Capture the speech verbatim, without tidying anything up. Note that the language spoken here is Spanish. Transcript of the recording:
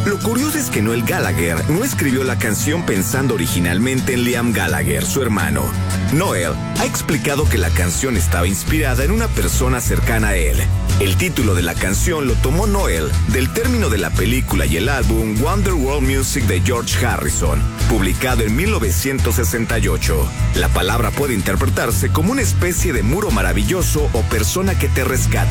Lo curioso es que Noel Gallagher no escribió la canción pensando originalmente en Liam Gallagher, su hermano. Noel ha explicado que la canción estaba inspirada en una persona cercana a él. El título de la canción lo tomó Noel del término de la película y el álbum Wonderworld Music de George Harrison, publicado en mil novecientos sesenta y ocho. La palabra puede interpretarse como una especie de muro maravilloso o persona que te rescata.